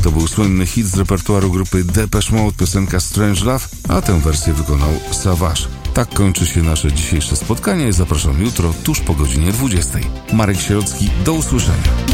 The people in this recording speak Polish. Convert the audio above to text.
To był słynny hit z repertuaru grupy Depeche Mode, piosenka Strange Love, a tę wersję wykonał Savage. Tak kończy się nasze dzisiejsze spotkanie i zapraszam jutro tuż po godzinie 20. Marek Sierocki, do usłyszenia.